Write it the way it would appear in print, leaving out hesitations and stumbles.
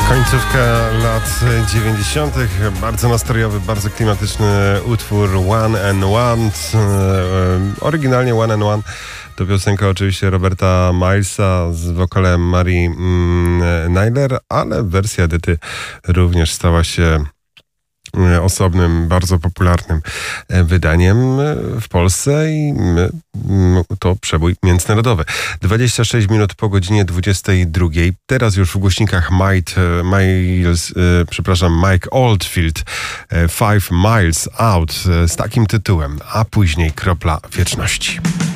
Końcówka lat 90. Bardzo nastrojowy, bardzo klimatyczny utwór One and One. Oryginalnie One and One to piosenka oczywiście Roberta Milesa z wokalem Marii Nyler, ale wersja Edyty również stała się osobnym, bardzo popularnym wydaniem w Polsce i to przebój międzynarodowy. 26 minut po godzinie 22. Teraz już w głośnikach Mike Oldfield 5 Miles Out z takim tytułem, a później Kropla Wieczności.